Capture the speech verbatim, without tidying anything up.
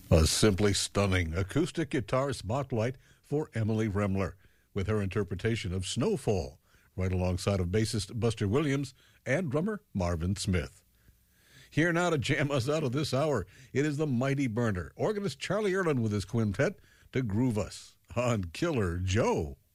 A simply stunning acoustic guitar spotlight for Emily Remler with her interpretation of Snowfall, right alongside of bassist Buster Williams and drummer Marvin Smith. Here now to jam us out of this hour, it is the mighty burner, organist Charlie Erlin with his quintet to groove us on Killer Joe.